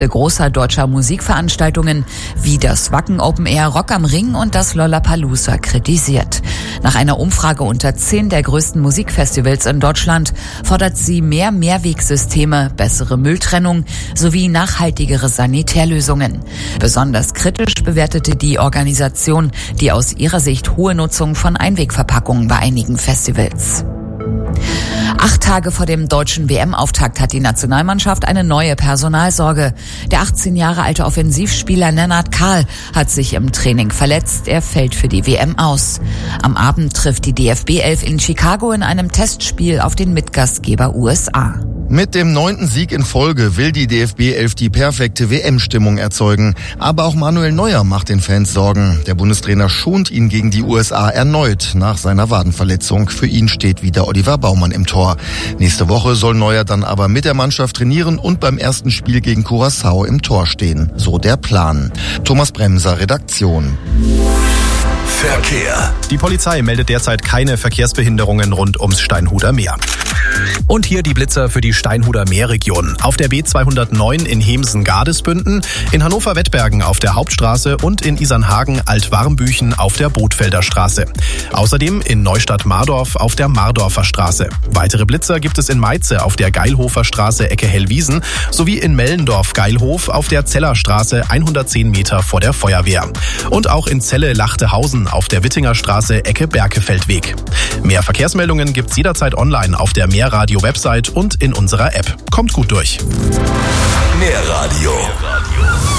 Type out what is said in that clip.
großer deutscher Musikveranstaltungen wie das Wacken Open Air, Rock am Ring und das Lollapalooza kritisiert. Nach einer Umfrage unter 10 der größten Musikfestivals in Deutschland fordert sie mehr Mehrwegsysteme, bessere Mülltrennung sowie nachhaltigere Sanitärlösungen. Besonders kritisch bewertete die Organisation die aus ihrer Sicht hohe Nutzung von Einwegverpackungen bei einigen Festivals. 8 Tage vor dem deutschen WM-Auftakt hat die Nationalmannschaft eine neue Personalsorge. Der 18 Jahre alte Offensivspieler Lennart Kahl hat sich im Training verletzt. Er fällt für die WM aus. Am Abend trifft die DFB-11 in Chicago in einem Testspiel auf den Mitgastgeber USA. Mit dem 9. Sieg in Folge will die DFB-11 die perfekte WM-Stimmung erzeugen. Aber auch Manuel Neuer macht den Fans Sorgen. Der Bundestrainer schont ihn gegen die USA erneut nach seiner Wadenverletzung. Für ihn steht wieder Oliver Baumann im Tor. Nächste Woche soll Neuer dann aber mit der Mannschaft trainieren und beim ersten Spiel gegen Curaçao im Tor stehen. So der Plan. Thomas Bremser, Redaktion. Verkehr. Die Polizei meldet derzeit keine Verkehrsbehinderungen rund ums Steinhuder Meer. Und hier die Blitzer für die Steinhuder Meerregion. Auf der B209 in Hemsen-Gardesbünden, in Hannover-Wettbergen auf der Hauptstraße und in Isernhagen-Altwarmbüchen auf der Bootfelder Straße. Außerdem in Neustadt-Mardorf auf der Mardorfer Straße. Weitere Blitzer gibt es in Meize auf der Geilhofer Straße Ecke Hellwiesen sowie in Mellendorf-Geilhof auf der Zellerstraße 110 Meter vor der Feuerwehr. Und auch in Celle-Lachtehausen auf der Wittinger Straße Ecke Berkefeldweg. Mehr Verkehrsmeldungen gibt's jederzeit online auf der Mehrradio-Website und in unserer App. Kommt gut durch. Mehrradio.